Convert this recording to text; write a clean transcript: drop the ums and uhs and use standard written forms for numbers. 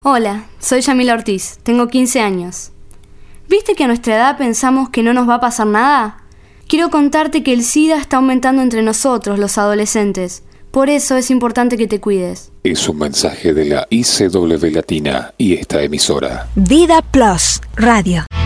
Hola, soy Yamila Ortiz, tengo 15 años. ¿Viste que a nuestra edad pensamos que no nos va a pasar nada? Quiero contarte que el SIDA está aumentando entre nosotros, los adolescentes. Por eso es importante que te cuides. Es un mensaje de la ICW Latina y esta emisora. Vida Plus Radio.